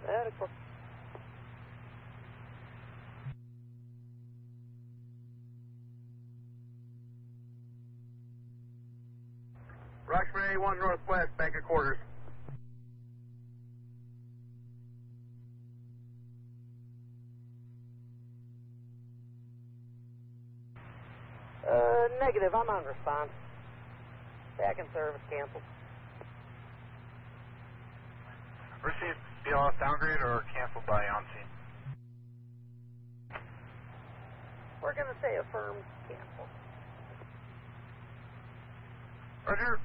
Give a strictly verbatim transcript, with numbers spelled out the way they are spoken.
Medical. Roxbury eighty-one Northwest, back at quarters. Uh, negative. I'm on response. Back in service. Canceled. Received. B L S downgrade or canceled by on-scene? We're going to say affirmed. Canceled. Roger.